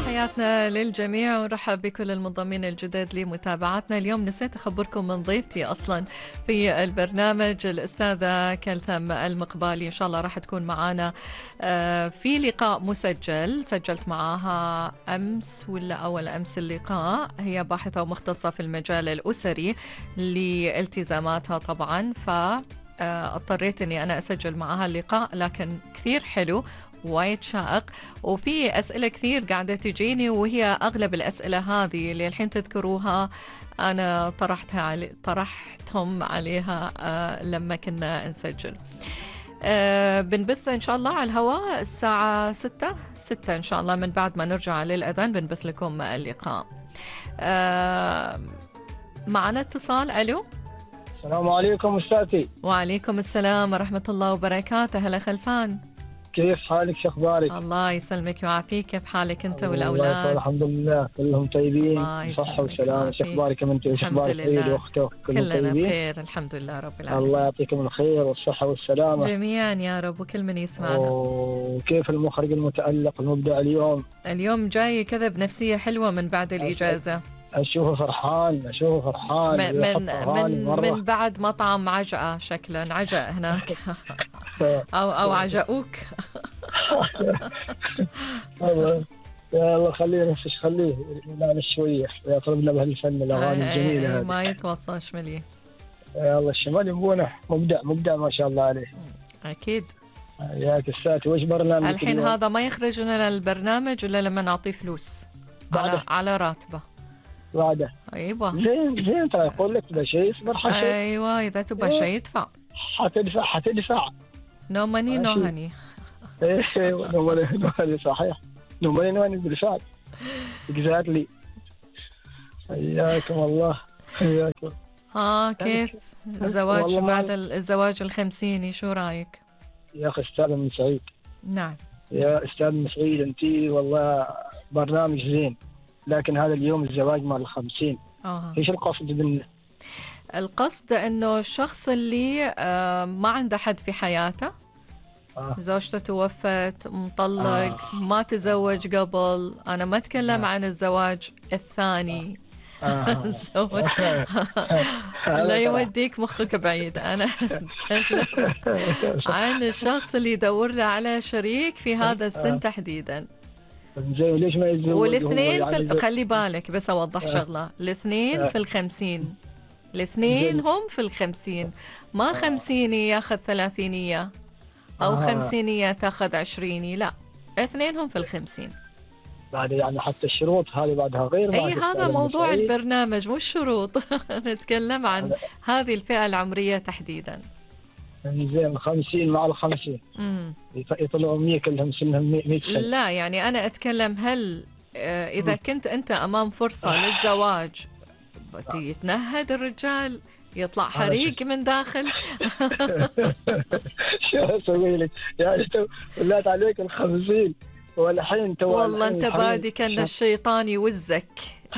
تحياتنا للجميع ونرحب بكل المنضمين الجدد لمتابعتنا. اليوم نسيت أخبركم من ضيفتي أصلا في البرنامج الأستاذة كلثم المقبالي. إن شاء الله راح تكون معنا في لقاء مسجل سجلت معها أمس ولا أول أمس اللقاء. هي باحثة ومختصة في المجال الأسري لالتزاماتها طبعا، اضطريت أني أنا أسجل معها اللقاء، لكن كثير حلو وايد شائق وفي أسئلة كثير قاعدة تجيني، وهي أغلب الأسئلة هذه اللي الحين تذكروها أنا طرحتهم عليها لما كنا نسجل. بنبث إن شاء الله على الهواء الساعة 6 إن شاء الله، من بعد ما نرجع للأذان بنبث لكم اللقاء. معنا اتصال. ألو، السلام عليكم أستاذتي. وعليكم السلام ورحمة الله وبركاته. هلا خلفان، كيف حالك؟ شو اخبارك؟ الله يسلمك ويعافيك. كيف حالك انت والاولاد؟ الحمد لله كلهم طيبين بصحه وسلامه. شو اخبارك انت وش اخبارك سيد واختك؟ كلنا بخير الحمد لله رب العالمين. الله يعطيكم الخير والصحه والسلامه جميعا يا رب، وكل من يسمعنا. وكيف المخرج المتالق المبدع اليوم جاي كذا بنفسيه حلوه من بعد الاجازه. اشوفه فرحان من بعد مطعم عجقه، شكلا عجق هناك او عجقوك. يلا خليه نفسش، خليه ينعنش شويه يطربنا بهالفن الاغاني الجميله هذه ما يتوصاش مليه. يلا الشمال يبونه مبدع ما شاء الله عليه. اكيد ياك الساتي. وش برنامج الحين هذا؟ ما يخرج لنا البرنامج الا لما نعطيه فلوس على راتبه بعده. ايوه زين ترى يقول لك تبى شيء اصبر حشي. ايوه اذا تبى شيء ادفع. حتدفع. نو ماني نو هني. ايوه نو ماني صحيح. نو ماني بالفعل. اكزاكتلي. حياكم الله. حياكم. كيف الزواج بعد الزواج الخمسيني؟ شو رايك يا اخي استاذ من سعيد؟ نعم يا استاذ من سعيد، انت والله برنامج زين، لكن هذا اليوم الزواج مال 50. ايش القصد منه؟ القصد انه الشخص اللي ما عنده حد في حياته، زوجته توفت، مطلق، ما تزوج قبل. انا ما اتكلم عن الزواج الثاني. لا يوديك مخك بعيد. انا اتكلم عن الشخص اللي يدور له على شريك في هذا السن تحديدا. زين ليش ما يتزوج؟ والاثنين خلي بالك بس اوضح شغله، الاثنين في 50. الاثنين هم في 50، ما 50 ياخذ 30 او 50 تاخذ 20، لا، اثنين هم في 50. بعد يعني حتى الشروط هذه بعدها غير. اي هذا موضوع البرنامج مش شروط. نتكلم عن هذه الفئة العمرية تحديدا. زين 50 مع 50 يطلعوا 100 كلهم سنهم 100 سنة. لا يعني أنا أتكلم هل إذا كنت أنت أمام فرصة للزواج يتنهد الرجال، يطلع حريق من داخل. شو أسوي لك يعني؟ ولات عليك 50 والحين والله أنت بادي كان الشيطان يوزك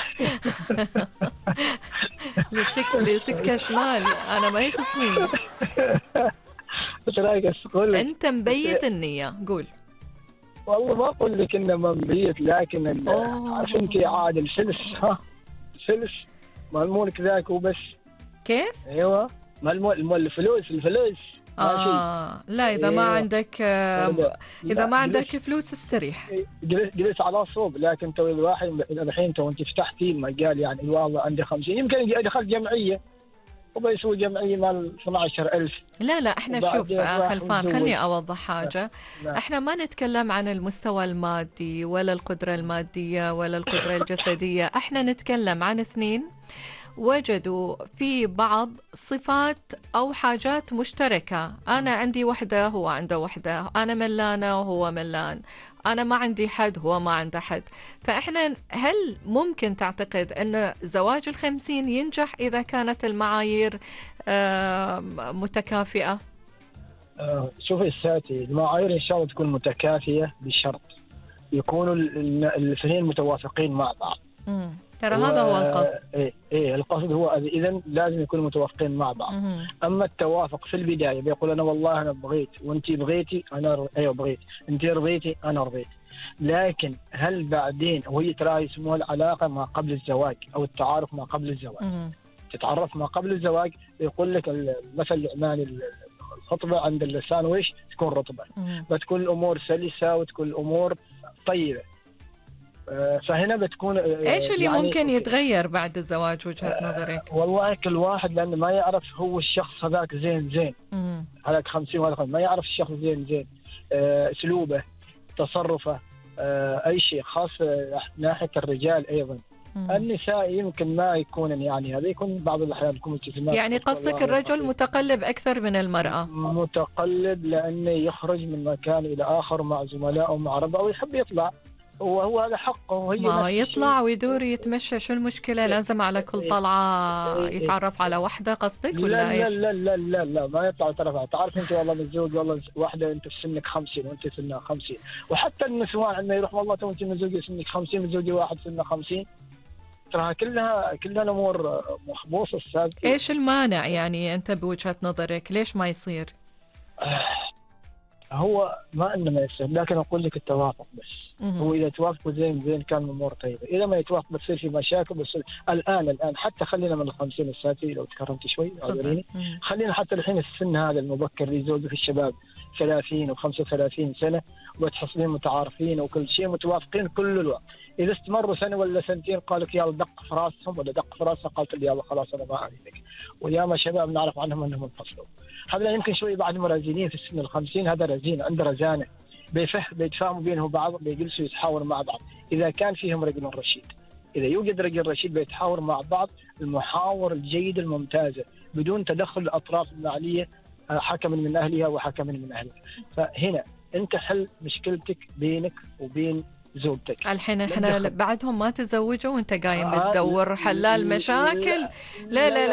لسكة شمال. أنا ما يخصني. ايش رايك اقول؟ انت مبيت النية. قول. والله ما اقول لك انه ما مبيت، لكن عارف انت عاد الفلس. الفلس مالمولك ذاك وبس. كيف؟ ايوه الفلوس لا اذا ما عندك اذا ما عندك فلوس استريح. جلس على صوب. لكن تو الواحد الحين تو انت فتحتي المجال، يعني والله عندي 50 يمكن دخلت جمعيه وبيسوي جمعية مال 12,000. لا احنا شوف خلفان، خلني اوضح حاجة. احنا ما نتكلم عن المستوى المادي ولا القدرة المادية ولا القدرة الجسدية. احنا نتكلم عن اثنين وجدوا في بعض صفات أو حاجات مشتركة. أنا عندي وحدة، هو عنده وحدة، أنا ملانة وهو ملان، أنا ما عندي حد هو ما عنده حد. فإحنا هل ممكن تعتقد أن زواج 50 ينجح إذا كانت المعايير متكافئة؟ شوفي الساتي، المعايير إن شاء الله تكون متكافئة بشرط يكونوا الاثنين متوافقين مع بعض. ترى هذا هو القصد. إيه القصد هو إذا لازم يكونوا متوافقين مع بعض. أما التوافق في البداية بيقول أنا والله أنا بغيت وأنت بغيتي، أنا أيوه بغيت، أنت رضيتي أنا رضيت، لكن هل بعدين وهي ترى يسموها العلاقة ما قبل الزواج أو التعارف ما قبل الزواج. تتعرف ما قبل الزواج يقول لك المثل العماني الخطبة عند اللسان ويش تكون رطبة، بتكون الأمور سلسة وتكون الأمور طيبة. فهنا بتكون ايش اللي يعني ممكن يتغير بعد الزواج وجهة نظرك؟ والله كل واحد لأنه ما يعرف هو الشخص هذاك زين هذاك 50 وهذا 50 ما يعرف الشخص زين أسلوبه تصرفه أي شيء خاص ناحية الرجال أيضا. النساء يمكن ما يكون يعني هذا يكون بعض الأحيان يكون التزامات. يعني قصدك الرجل متقلب أكثر من المرأة؟ متقلب لأنه يخرج من مكان إلى آخر مع زملائه ومع ربعه ويحب يطلع، وهو هذا حقه. وهي ما يطلع ويدور يتمشى، شو المشكلة؟ لازم على كل طلعة يتعرف على واحدة قصدك ولا ايش؟ لا لا لا لا ما يطلع يتعرف. تعرف انت والله متزوج والله واحدة انت في سنك 50 وانت سنك 50، وحتى النسوان عندما يروح والله تو انت متزوجة سنك 50 متزوجة واحد سنه 50، ترى كلها الامور محبوسة استاذ. ايش المانع يعني انت بوجهة نظرك ليش ما يصير؟ هو ما انه ما يصير، لكن اقول لك التوافق بس. هو اذا توافقوا زين كان الامور طيبه، اذا ما يتوافق بتصير في مشاكل. بس الان حتى خلينا من ال50 الساتي لو تكرمت شوي خلينا حتى الحين السن هذا المبكر اللي يزوجوا في الشباب 30 و35 سنه وتحصلين متعارفين وكل شيء متوافقين كل الوقت. اذا استمروا سنه ولا سنتين قالوا لك يلا دق في راسهم ولا دق في راسها، قالت لي يلا خلاص انا ما اريدك. وياما شباب نعرف عنهم انهم انفصلوا. هذا يمكن شوي بعد مرازينين في السن ال50 هذا رزين عنده رزانه بيتفاهموا بينهم بعض بيجلسوا يتحاوروا مع بعض اذا كان فيهم رجل رشيد. اذا يوجد رجل رشيد بيتحاور مع بعض المحاور الجيده الممتازه بدون تدخل الاطراف المعنيه حكم من اهلها وحكم من اهلها. فهنا انت حل مشكلتك بينك وبين زوجتك. الحين احنا بعدهم ما تزوجوا وانت قايم تدور حلال مشاكل. لا لا لا